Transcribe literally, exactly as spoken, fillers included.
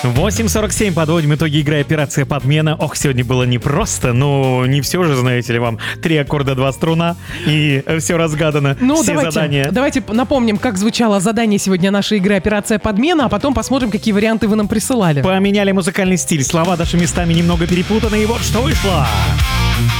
восемь сорок семь, подводим итоги игры «Операция подмена». Ох, сегодня было непросто, но не все же, знаете ли, вам. Три аккорда, два струна, и все разгадано. Ну, все давайте, задания. давайте напомним, как звучало задание сегодня нашей игры «Операция подмена», а потом посмотрим, какие варианты вы нам присылали. Поменяли музыкальный стиль, слова даже местами немного перепутаны, и вот что вышло.